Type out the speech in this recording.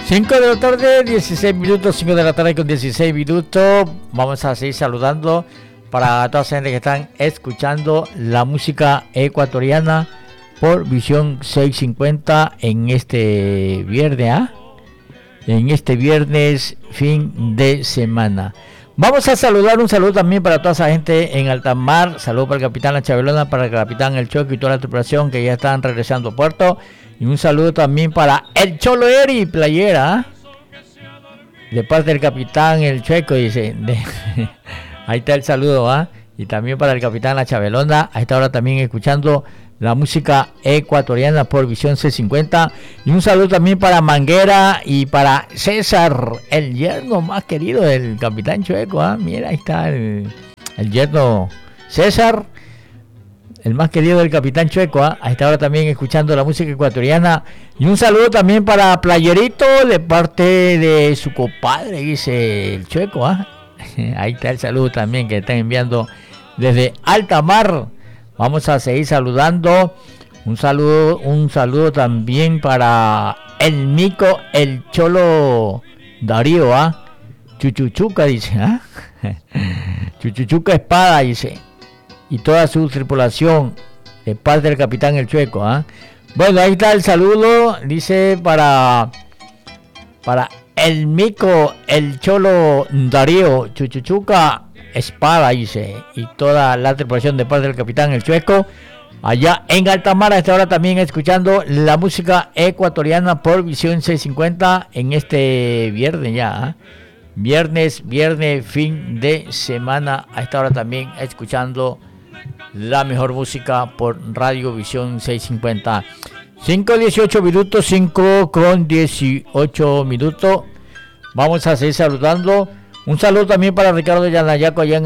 5 de la tarde, 16 minutos, 5 de la tarde con 16 minutos. Vamos a seguir saludando para toda esa gente que están escuchando la música ecuatoriana por Visión 650 en este viernes, en este viernes fin de semana. Vamos a saludar, un saludo también para toda esa gente en alta mar. Saludo para el capitán La Chabelona, para el capitán El Choco y toda la tripulación que ya están regresando a puerto. Y un saludo también para el Cholo Eri Playera, de parte del capitán El Chueco, dice. Ahí está el saludo, y también para el capitán La Chabelona, a esta hora también escuchando la música ecuatoriana por Visión C50. Y un saludo también para Manguera y para César, el yerno más querido del capitán Chueco. Mira, ahí está el yerno César, el más querido del capitán Chueco. A esta hora también escuchando la música ecuatoriana. Y un saludo también para Playerito, de parte de su compadre, dice el Chueco. Ahí está el saludo también que están enviando desde alta mar. Vamos a seguir saludando. Un saludo también para el Mico, el Cholo Darío, Chuchuchuca, dice, Chuchuchuca Espada, dice, y toda su tripulación, de parte del capitán El Chueco. Bueno, ahí está el saludo, dice, para el Mico, el Cholo Darío, Chuchuchuca Espada, dice, y toda la tripulación de parte del capitán El Chueco, allá en alta mar. A esta hora también escuchando la música ecuatoriana por Visión 650 en este viernes ya, viernes, fin de semana. A esta hora también escuchando la mejor música por Radio Visión 650. 5:18 minutos, 5:18 minutos. Vamos a seguir saludando. Un saludo también para Ricardo Yanayaco allá en